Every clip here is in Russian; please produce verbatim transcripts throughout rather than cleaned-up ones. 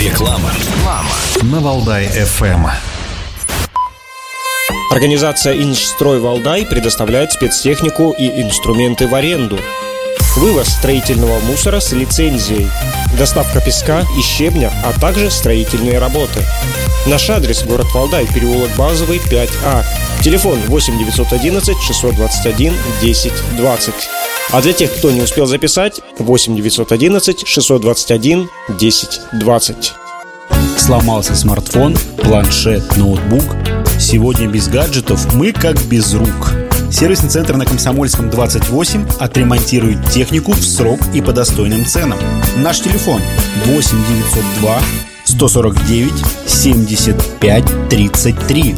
Реклама. Реклама. На Валдай эф эм. Организация «Инжстрой Валдай» предоставляет спецтехнику и инструменты в аренду. Вывоз строительного мусора с лицензией, доставка песка и щебня, а также строительные работы. Наш адрес – город Валдай, переулок Базовый, пять А. Телефон восемь девятьсот одиннадцать шестьсот двадцать один десять двадцать. А для тех, кто не успел записать, восемь девятьсот одиннадцать шестьсот двадцать один десять двадцать. Сломался смартфон, планшет, ноутбук. Сегодня без гаджетов мы как без рук. Сервисный центр на Комсомольском двадцать восемь отремонтирует технику в срок и по достойным ценам. Наш телефон восемь девятьсот два сто сорок девять семьдесят пять тридцать три.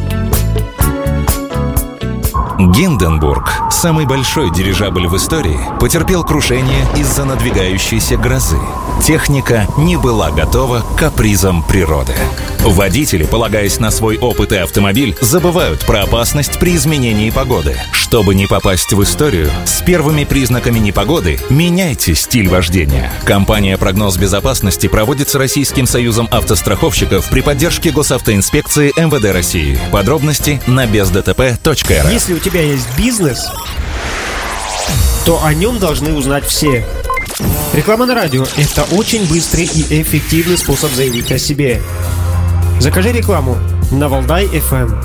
Гинденбург, самый большой дирижабль в истории, потерпел крушение из-за надвигающейся грозы. Техника не была готова к капризам природы. Водители, полагаясь на свой опыт и автомобиль, забывают про опасность при изменении погоды. Чтобы не попасть в историю, с первыми признаками непогоды меняйте стиль вождения. Компания «Прогноз безопасности» проводится Российским союзом автостраховщиков при поддержке Госавтоинспекции эм вэ дэ России. Подробности на без дэ тэ пэ точка эр эф. Если у тебя есть бизнес, то о нем должны узнать все. Реклама на радио – это очень быстрый и эффективный способ заявить о себе. Закажи рекламу на Валдай эф эм.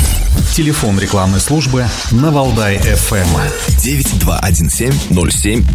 Телефон рекламной службы на Валдай эф эм. девять два один семь ноль семь